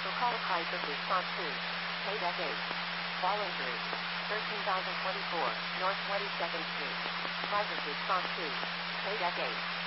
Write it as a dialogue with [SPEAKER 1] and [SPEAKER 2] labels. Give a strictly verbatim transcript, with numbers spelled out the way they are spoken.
[SPEAKER 1] Also called crisis response two. K D E C eight. Fall injury. thirteen thousand twenty-four, North twenty-second Street. Crisis response two. K D E C eight.